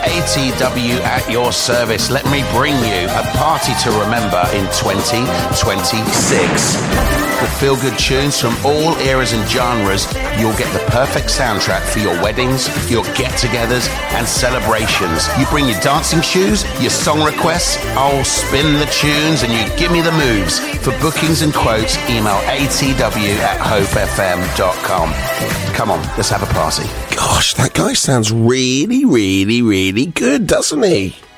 ATW at your service. Let me bring you a party to remember in 2026. With feel-good tunes from all eras and genres, you'll get the perfect soundtrack for your weddings, your get-togethers and celebrations. You bring your dancing shoes, your song requests, I'll spin the tunes and you give me the moves. For bookings and quotes, email atw@hopefm.com. Come on, let's have a party. Gosh, that guy sounds really, really, really good, doesn't he?